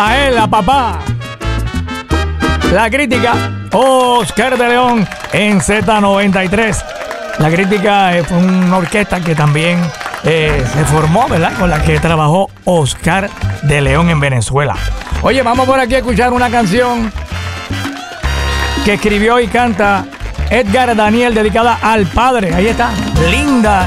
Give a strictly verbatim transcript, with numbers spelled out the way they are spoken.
a él, a papá. La crítica, Oscar de León en Z noventa y tres. La crítica eh, fue una orquesta que también eh, se formó, ¿verdad? Con la que trabajó Oscar de León en Venezuela. Oye, vamos por aquí a escuchar una canción que escribió y canta Edgar Daniel, dedicada al padre. Ahí está, linda.